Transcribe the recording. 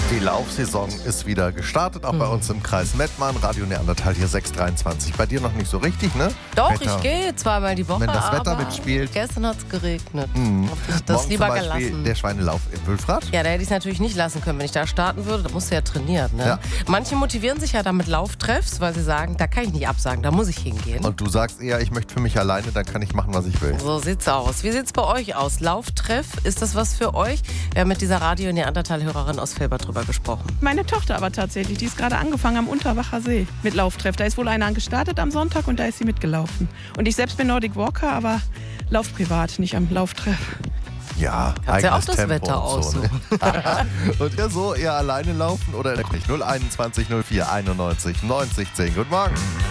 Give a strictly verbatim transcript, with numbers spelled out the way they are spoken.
Die Laufsaison ist wieder gestartet, auch bei uns im Kreis Mettmann. Radio Neandertal hier sechs dreiundzwanzig. Bei dir noch nicht so richtig, ne? Doch, Wetter. ich gehe zweimal die Woche, Wenn das Wetter aber mitspielt. Gestern hat es geregnet. Mhm. Hab ich das Morgen lieber zum Beispiel gelassen. der Schweinelauf in Wülfrath. Ja, da hätte ich es natürlich nicht lassen können. Wenn ich da starten würde, da musst du ja trainieren. Ne? Ja. Manche motivieren sich ja damit Lauftreffs, weil sie sagen, da kann ich nicht absagen, da muss ich hingehen. Und du sagst eher, ich möchte für mich alleine, dann kann ich machen, was ich will. So sieht's aus. Wie sieht's bei euch aus? Lauftreff, ist das was für euch? Wir haben mit dieser Radio Neandertal-Hörerin aus Velber drüber gesprochen. Meine Tochter aber tatsächlich, die ist gerade angefangen am Unterwacher See mit Lauftreff. Da ist wohl einer gestartet am Sonntag und da ist sie mitgelaufen. Und ich selbst bin Nordic Walker, aber lauf privat, nicht am Lauftreff. Ja, Kannst ja auch eigenes das Tempo Wetter und so, ne? Und ihr so eher alleine laufen oder null einundzwanzig null vier einundneunzig neunzig zehn. Guten Morgen.